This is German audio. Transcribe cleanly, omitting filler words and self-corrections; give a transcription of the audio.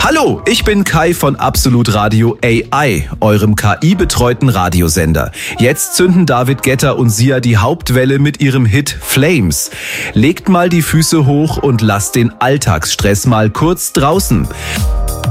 Hallo, ich bin Kai von Absolut Radio AI, eurem KI-betreuten Radiosender. Jetzt zünden David Guetta und Sia die Hauptwelle mit ihrem Hit Flames. Legt mal die Füße hoch und lasst den Alltagsstress mal kurz draußen.